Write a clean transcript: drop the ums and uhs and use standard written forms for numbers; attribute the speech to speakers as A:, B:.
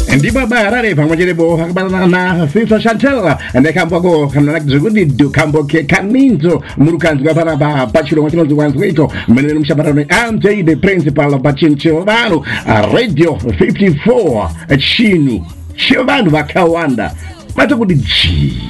A: Ndipo barare pamwepo akabana na Sister Chantel ndekambako kana kuti dukambo ke kaminzo murukanzi kapana ba pachiro mwachinozi wanzweito menene mshabarano MJ the principal pachincho vanu radio 54 chinu chivanu vakawanda matakuti